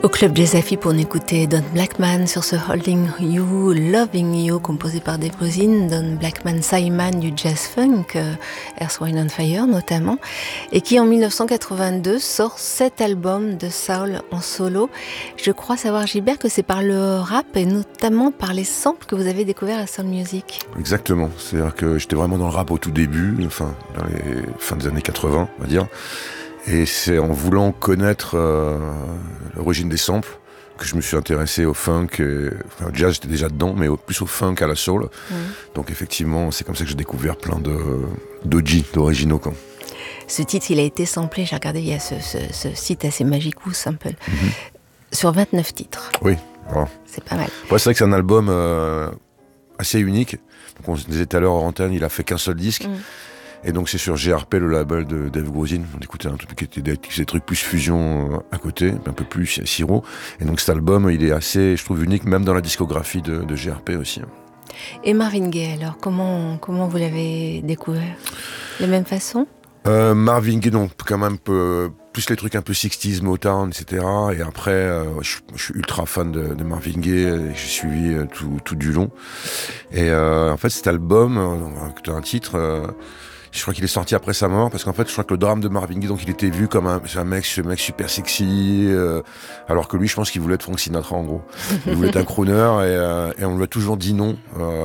Au Club Jazz Affi pour écouter Don Blackman sur ce Holding You, Loving You composé par Dave Grusin, Don Blackman Simon du jazz funk, Earth, Wind and Fire notamment, et qui en 1982 sort 7 albums de soul en solo. Je crois savoir, Gilbert, que c'est par le rap et notamment par les samples que vous avez découvert la soul music. Exactement, c'est-à-dire que j'étais vraiment dans le rap au tout début, enfin dans les fins des années 80 on va dire. Et c'est en voulant connaître l'origine des samples que je me suis intéressé au funk. Enfin, jazz, j'étais déjà dedans, mais plus au funk, à la soul. Donc effectivement, c'est comme ça que j'ai découvert plein d'OG, d'originaux. Quoi. Ce titre, il a été samplé, j'ai regardé, il y a ce site assez magique, ou sample, sur 29 titres. Oui, voilà. C'est pas mal. Ouais, c'est vrai que c'est un album assez unique. Donc on se disait tout à l'heure en antenne, il a fait qu'un seul disque. Et donc c'est sur GRP, le label de Dave Grusin. On écoutait un truc qui était des trucs plus fusion à côté, un peu plus sirop. Et donc cet album, il est assez, je trouve, unique, même dans la discographie de GRP aussi. Et Marvin Gaye, alors, comment vous l'avez découvert ? De la même façon ? Marvin Gaye, donc quand même plus les trucs un peu 60s, Motown, etc. Et après, je suis ultra fan de Marvin Gaye, j'ai suivi tout du long. Et en fait, cet album, un titre... je crois qu'il est sorti après sa mort, parce qu'en fait, je crois que le drame de Marvin Gaye, donc il était vu comme ce mec super sexy, alors que lui, je pense qu'il voulait être Frank Sinatra, en gros. Il voulait être un crooner, et on lui a toujours dit non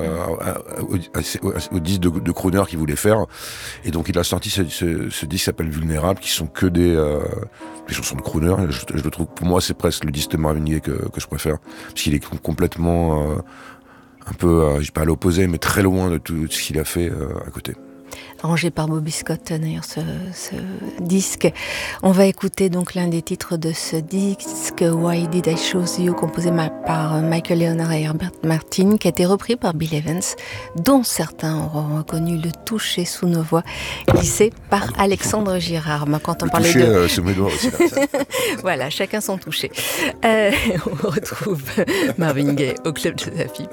au disque de crooner qu'il voulait faire. Et donc, il a sorti ce disque qui s'appelle Vulnérable, qui sont que des chansons de crooner. Je le trouve, pour moi, c'est presque le disque de Marvin Gaye que je préfère, parce qu'il est complètement un peu, je sais pas à l'opposé, mais très loin de tout ce qu'il a fait à côté. Arrangé par Bobby Scott, d'ailleurs, ce disque. On va écouter donc l'un des titres de ce disque, Why Did I Choose You, composé par Michael Leonard et Herbert Martin, qui a été repris par Bill Evans, dont certains auront reconnu le toucher sous nos voix, glissé par Alexandre Girard. Quand on parlait de... sous mes doigts aussi. Là, voilà, chacun son toucher. On retrouve Marvin Gaye au Club Jazz Affi.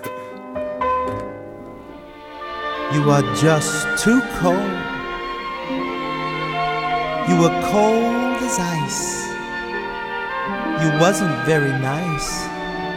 You are just too cold. You were cold as ice. You wasn't very nice.